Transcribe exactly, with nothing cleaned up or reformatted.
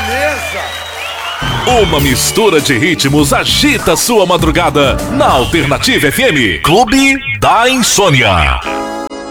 beleza! Uma mistura de ritmos agita sua madrugada na Alternativa F M. Clube da Insônia.